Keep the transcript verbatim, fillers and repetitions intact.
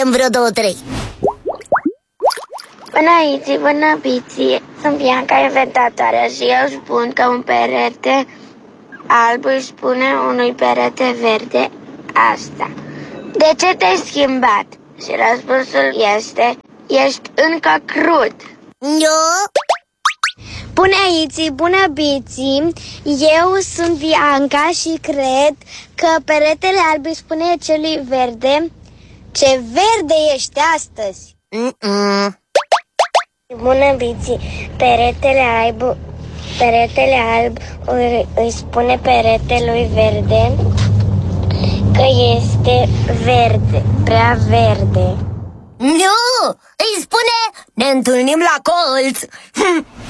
zicem vreo două, trei. Bună aici, bună Biții. Sunt Bianca inventatoarea și eu spun că un perete alb îi spune unui perete verde asta. De ce te-ai schimbat? Și răspunsul este: ești încă crud. Eu? Bună Iți, bună Biții. Eu sunt Bianca și cred că peretele alb îi spune celui verde: ce verde ești astăzi. Mm-mm. Bună Biții. Peretele alb Peretele alb îi, îi spune peretelui verde că este verde, prea verde. Nu! Îi spune: ne întâlnim la colț.